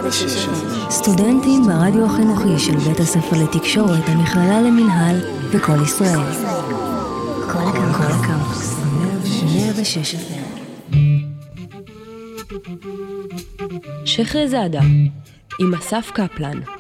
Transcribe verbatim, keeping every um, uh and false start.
סטודנטים ברדיו החינוכי של בית הספר לתקשורת, המכללה למנהל וכל ישראל. כל הקמפוס. מאה ושש עשרה. שחרזאדה עם אסף קפלן.